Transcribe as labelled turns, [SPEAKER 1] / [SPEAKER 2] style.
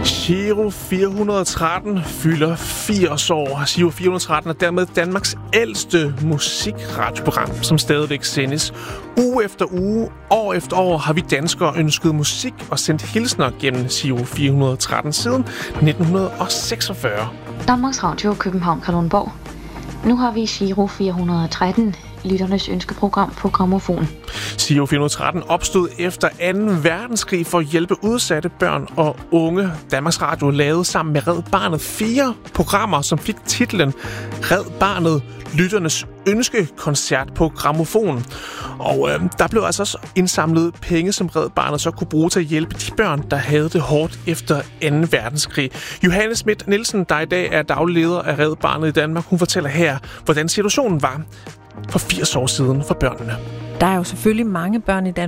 [SPEAKER 1] Giro 413 fylder 80 år. Giro 413 er dermed Danmarks ældste musikradioprogram, som stadigvæk sendes. Uge efter uge, år efter år har vi danskere ønsket musik og sendt hilsner gennem Giro 413 siden 1946.
[SPEAKER 2] Danmarks Radio, København, Kalundborg. Nu har vi Giro 413, lytternes ønskeprogram på grammofon.
[SPEAKER 1] Giro 413 opstod efter 2. verdenskrig for at hjælpe udsatte børn og unge. Danmarks Radio lavede sammen med Red Barnet 4 programmer, som fik titlen Red Barnet, lytternes ønskekoncert på grammofon. Og der blev altså også indsamlet penge, som Red Barnet så kunne bruge til at hjælpe de børn, der havde det hårdt efter 2. verdenskrig. Johanne Schmidt Nielsen, der i dag er daglig leder af Red Barnet i Danmark, hun fortæller her, hvordan situationen var for 80 år siden for børnene.
[SPEAKER 3] Der er jo selvfølgelig mange børn i Danmark,